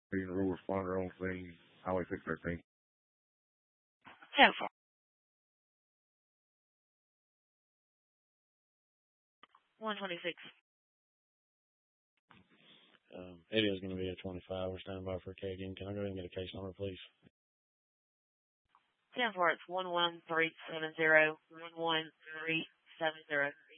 Being a real responder on scene, Highway 613. 10-4. 126. It is going to be a 25. We're standing by for Acadian. Can I go ahead and get a case number, please? 10-4. It's 11370. 11370.